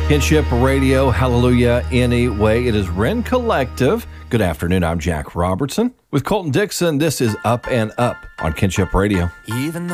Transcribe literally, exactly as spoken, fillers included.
Kinship Radio, hallelujah, anyway. It is Ren Collective. Good afternoon, I'm Jack Robertson. With Colton Dixon, this is Up and Up on Kinship Radio. Even